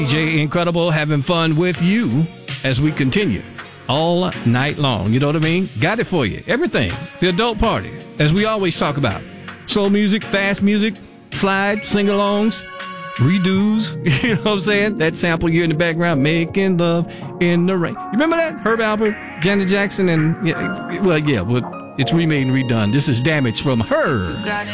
DJ Incredible having fun with you as we continue all night long. You know what I mean? Got it for you. Everything. The adult party, as we always talk about. Soul music, fast music, slide, sing-alongs, redos. You know what I'm saying? That sample you in the background, making love in the rain. You remember that? Herb Alpert, Janet Jackson, and it's remade and redone. This is Damage from Her.